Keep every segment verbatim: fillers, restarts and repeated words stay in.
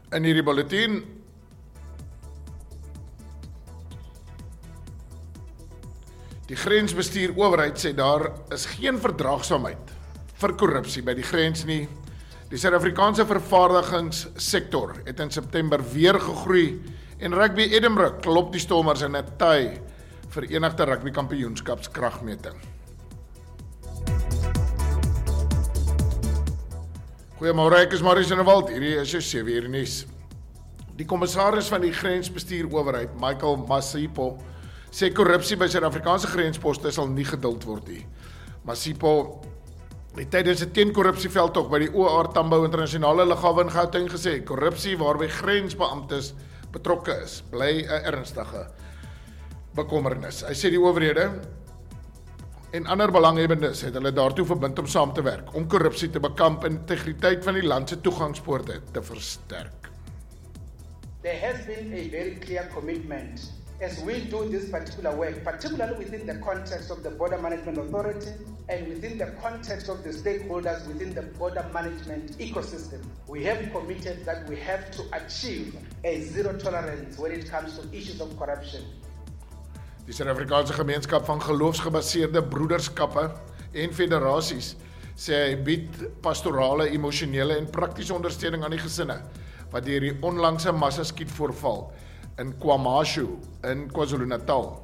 In hierdie bulletin, die grensbestuur owerheid sê daar is geen verdraagsaamheid vir korrupsie by die grens nie. Die Suid-Afrikaanse vervaardigingssektor het in September weer gegroei en Rugby Edinburgh klop die Stormers in 'n taai Verenigde Rugby Kampioenskapskragmeting. Goeiemôre, ek is Marius in die Wald, hierdie is jou sewe uur nuus. Die kommissaris van die grensbestuur owerheid, Michael Masipo, sê korrupsie by Suid-Afrikaanse grensposte sal nie geduld word nie. Masipo het tydens 'n teenkorrupsieveldtog by die O R Tambo internasionale lughawe in Gauteng gesê, korrupsie waarby grensbeamptes betrokke is, bly 'n ernstige bekommernis. Hy sê die owerhede en ander belanghebbendes het hulle daartoe verbind om saam te werk, om korrupsie te bekamp en integriteit van die land se toegangspoorte te versterk. There has been a very clear commitment as we do this particular work, particularly within the context of the Border Management Authority and within the context of the stakeholders within the border management ecosystem. We have committed that we have to achieve a zero tolerance when it comes to issues of corruption. Die Suid-Afrikaanse gemeenskap van geloofsgebaseerde broederskappe en federasies sê hy bied pastorale, emosionele en praktiese ondersteuning aan die gesinne wat deur die onlangse massaskietvoorval in KwaMashu in KwaZulu-Natal,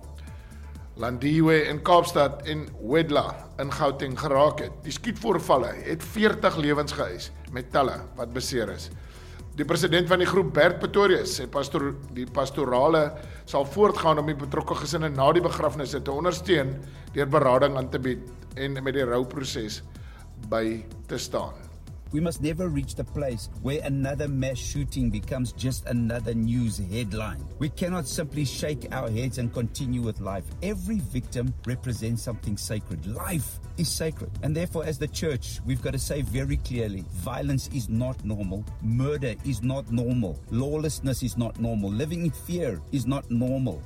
Landiwe in Kaapstad en Wedla in Gauteng geraak het. Die skietvoorvalle het veertig lewens geëis met talle wat beseer is. Die president van die groep, Bert Pretorius, sê pastor, die pastorale sal voortgaan om die betrokke gesinne na die begrafnisse te ondersteun deur berading aan te bied en met die rouproses by te staan. We must never reach the place where another mass shooting becomes just another news headline. We cannot simply shake our heads and continue with life. Every victim represents something sacred. Life is sacred. And therefore, as the church, we've got to say very clearly, violence is not normal. Murder is not normal. Lawlessness is not normal. Living in fear is not normal.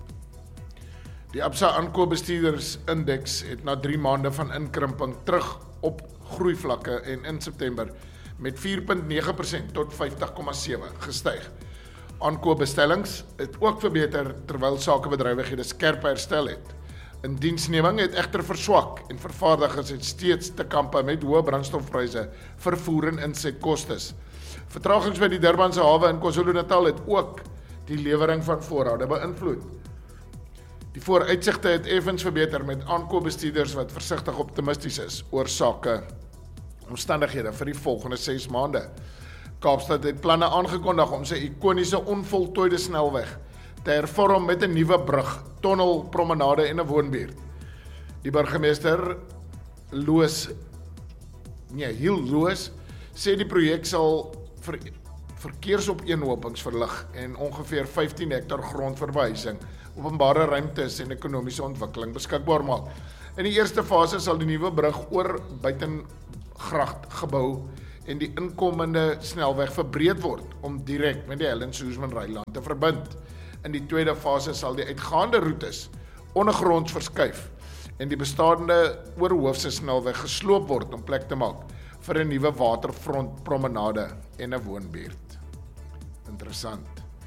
Die Absa aankoopbestuurdersindeks het na drie maande van inkrimping terug op groeivlakke en in September met vier komma nege persent tot vyftig komma sewe gestyg. Aankoopbestellings het ook verbeter terwyl sakebedrywighede skerp herstel het. Indiensneming het egter verswak en vervaardigers het steeds te kampe met hoë brandstofpryse, vervoer en insetkostes. Vertragings by die Durbanse hawe in KwaZulu-Natal het ook die lewering van voorrade beïnvloed. Die vooruitsigte het effens verbeter met aankoopbestuurders wat versigtig optimisties is oor sake omstandighede vir die volgende ses maande. Kaapstad het planne aangekondig om sy ikoniese onvoltooide snelweg te hervorm met 'n nuwe brug, tonnel, promenade en 'n woonbuurt. Die burgemeester Loos, nee, Hiel Loos sê die projek sal ver, verkeersopeenhopings verlig en ongeveer vyftien hektar grond vir behuising, openbare ruimtes en ekonomiese ontwikkeling beskikbaar maak. In die eerste fase sal die nuwe brug oor buitengracht gebou en die inkomende snelweg verbreed word om direk met die Helen Suzman Ryland te verbind. In die tweede fase sal die uitgaande roetes ondergronds verskuif en die bestaande oorhoofse snelweg gesloop word om plek te maak vir 'n nuwe waterfront promenade en 'n woonbuurt. Interessant.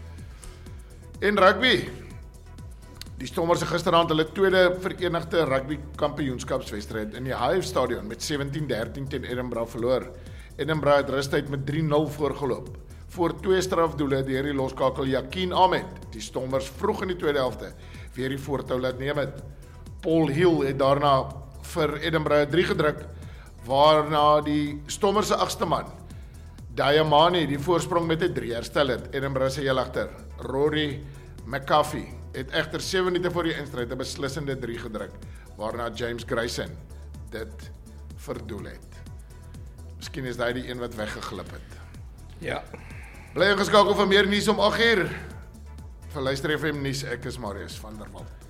En rugby. Die Stormers het gisteraand hulle tweede Verenigde Rugby Kampioenskapswedstryd in die Hive Stadion met sewentien dertien teen Edinburgh verloor. Edinburgh het rustyd met drie nul voorgeloop. Voor twee strafdoele deur die loskakel Yakin Ahmed, die Stormers vroeg in die tweede helfte weer die voortou laat neem het. Paul Hill het daarna vir Edinburgh drie gedruk, waarna die Stormers se agste man, Diamani, die voorsprong met 'n drie herstel het. Edinburgh se heel agter, Rory McCaffey, het egter sewe minute voor die eindstryd 'n beslissende drie gedruk, waarna James Grayson dit verdoel het. Miskien is hy die een wat weggeglip het. Ja. Bly ingeskakel vir meer nuus om agt uur. Vir Luister F M nuus, ek is Marius van der Walt.